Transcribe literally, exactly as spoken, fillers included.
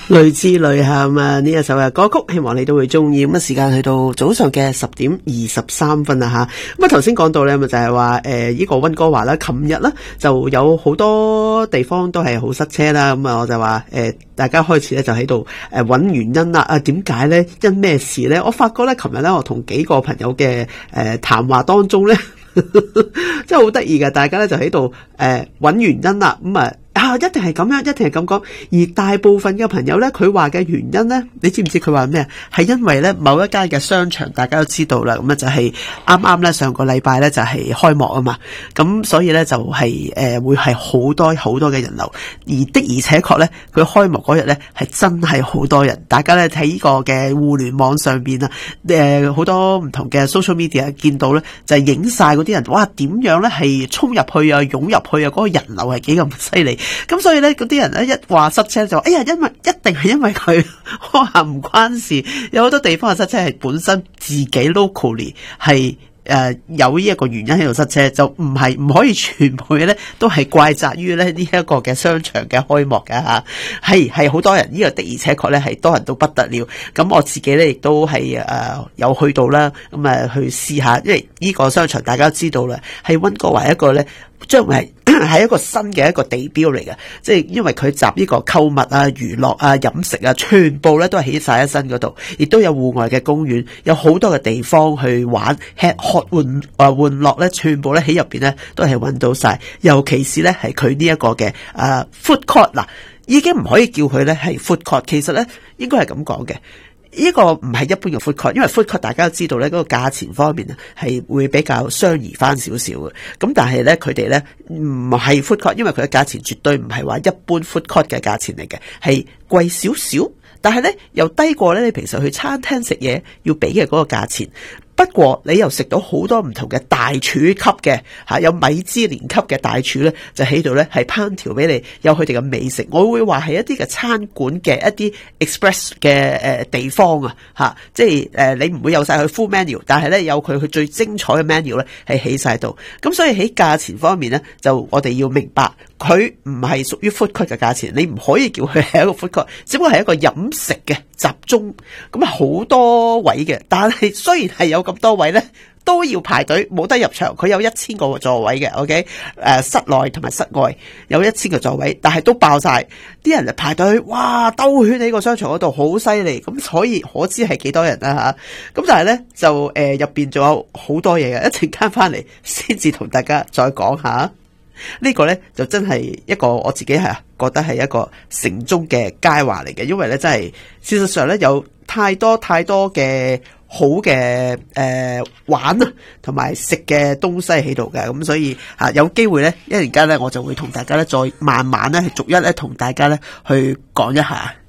淚之淚喊啊！呢一首嘅歌曲，希望你都會中意。咁啊，時間去到早上嘅十點二十三分啦吓。咁啊，頭先講到咧，咪就係話誒，呢個溫哥華啦，琴日啦就有好多地方都係好塞車啦。咁啊，我就話誒、呃，大家開始咧就喺度誒揾原因啦。啊，點解咧？因咩事咧？我發覺咧，琴日咧我同幾個朋友嘅誒談話當中咧，真係好得意嘅。大家咧就喺度誒揾原因啦。咁啊。啊，一定係咁樣，一定係咁講。而大部分嘅朋友咧，佢話嘅原因咧，你知唔知佢話咩？係因為咧某一間嘅商場，大家都知道啦。咁啊就係啱啱咧上個禮拜咧就係開幕啊嘛。咁所以咧就係、是、誒、呃、會係好多好多嘅人流。而的而且確咧，佢開幕嗰日咧係真係好多人。大家咧睇呢個嘅互聯網上邊啊，誒、呃、好多唔同嘅 social media 見到咧，就係影晒嗰啲人，哇點樣咧係衝入去啊，湧入去啊，嗰、那個人流係幾咁犀利。咁所以咧，嗰啲人咧一話塞車就，哎呀，因為一定係因為佢，我話唔關事。有好多地方嘅塞車係本身自己 locally 係誒、呃、有呢一個原因喺度塞車，就唔係唔可以全部嘅咧都係怪責於咧呢一個嘅商場嘅開幕嘅吓，係係好多人呢、這個的而且確咧係多人到不得了。咁我自己咧亦都係誒、呃、有去到啦，咁啊去試下，因為呢個商場大家都知道啦，係溫哥華一個咧。將會係係一個新嘅一個地標嚟嘅，即係因為佢集呢個購物啊、娛樂啊、飲食啊，全部咧都係起晒喺身嗰度，亦都有戶外嘅公園，有好多嘅地方去玩、吃喝玩啊玩樂咧，全部咧喺入邊咧都係揾到晒。尤其是咧係佢呢一個嘅誒 food court 嗱，已經唔可以叫佢咧係 food court，其實咧應該係咁講嘅。呢個唔係一般嘅 food court，因為 food court 大家都知道咧，嗰個價錢方面啊係會比較相宜翻少少嘅。咁但係咧，佢哋咧唔係 food court，因為佢嘅價錢絕對唔係話一般 food court 嘅價錢嚟嘅，係貴少少，但係咧又低過咧你平時去餐廳食嘢要俾嘅嗰個價錢。不過你又食到好多唔同嘅大廚級嘅吓，有米芝蓮級嘅大廚咧，就喺度咧係烹調俾你，有佢哋嘅美食。我會話係一啲嘅餐館嘅一啲 express 嘅誒地方啊吓，即係誒你唔會有晒佢 full menu， 但係咧有佢佢最精彩嘅 menu 咧係起晒度。咁所以喺價錢方面咧，就我哋要明白佢唔係屬於 food court 嘅價錢，你唔可以叫佢係一個 food court， 只不過係一個飲食嘅集中。咁啊好多位嘅，但係雖然係有咁多位咧，都要排隊，冇得入場。佢有一千個座位嘅 ，OK， 誒，室內同埋室外有一千個座位，但係都爆晒，啲人就排隊，哇，兜圈喺個商場嗰度，好犀利。咁所以可知係幾多人啦吓。咁但係咧就誒入邊仲有好多嘢嘅，一陣間翻嚟先至同大家再講下。呢個呢就真係一個我自己係覺得係一個城中嘅佳話嚟嘅，因為呢真係事實上呢有太多太多嘅好嘅誒、呃、玩啊同埋食嘅東西喺度嘅，咁所以啊有機會呢一陣間呢我就會同大家呢再慢慢呢逐一呢同大家呢去講一下。